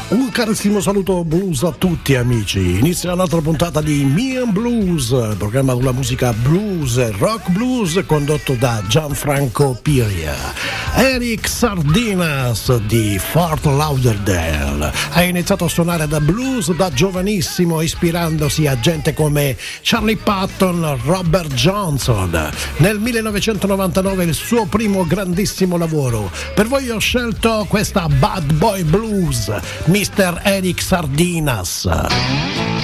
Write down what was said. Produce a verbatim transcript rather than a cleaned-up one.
Un carissimo saluto blues a tutti amici. Inizia un'altra puntata di Me and Blues, programma sulla musica blues e rock blues condotto da Gianfranco Piria. Eric Sardinas di Fort Lauderdale ha iniziato a suonare da blues da giovanissimo, ispirandosi a gente come Charlie Patton, Robert Johnson. Nel millenovecentonovantanove il suo primo grandissimo lavoro. Per voi ho scelto questa Bad Boy Blues, mister Eric Sardinas.